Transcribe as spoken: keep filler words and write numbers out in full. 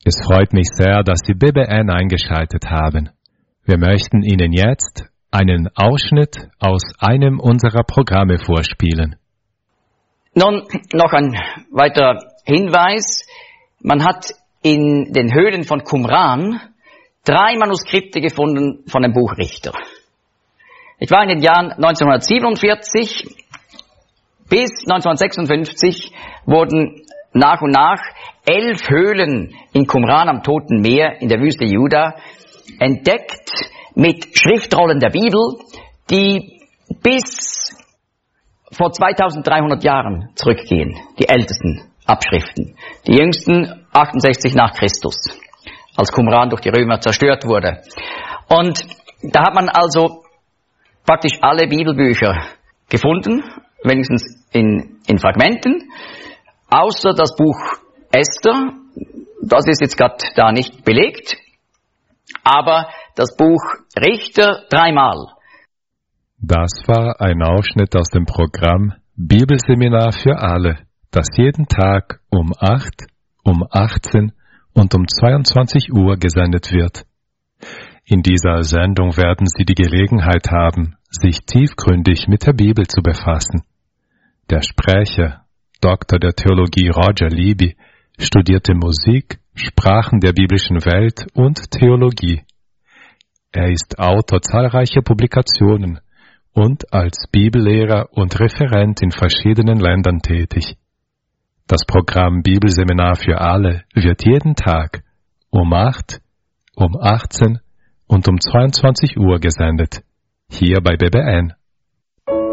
Es freut mich sehr, dass Sie B B N eingeschaltet haben. Wir möchten Ihnen jetzt einen Ausschnitt aus einem unserer Programme vorspielen. Nun noch ein weiterer Hinweis. Man hat in den Höhlen von Qumran drei Manuskripte gefunden von dem Buch Richter. Ich war in den Jahren neunzehnhundertsiebenundvierzig bis neunzehnhundertsechsundfünfzig wurden nach und nach elf Höhlen in Qumran am Toten Meer in der Wüste Juda entdeckt mit Schriftrollen der Bibel, die bis vor zweitausenddreihundert Jahren zurückgehen, die ältesten Abschriften. Die jüngsten achtundsechzig nach Christus, als Qumran durch die Römer zerstört wurde. Und da hat man also praktisch alle Bibelbücher gefunden, wenigstens in, in Fragmenten, außer das Buch Esther. Das ist jetzt gerade da nicht belegt, aber das Buch Richter dreimal. Das war ein Ausschnitt aus dem Programm Bibelseminar für alle, das jeden Tag um acht, um achtzehn und um zweiundzwanzig Uhr gesendet wird. In dieser Sendung werden Sie die Gelegenheit haben, sich tiefgründig mit der Bibel zu befassen. Der Sprecher, Doktor der Theologie Roger Libby, studierte Musik, Sprachen der biblischen Welt und Theologie. Er ist Autor zahlreicher Publikationen und als Bibellehrer und Referent in verschiedenen Ländern tätig. Das Programm Bibelseminar für alle wird jeden Tag um acht, um achtzehn und um zweiundzwanzig Uhr gesendet, hier bei B B N.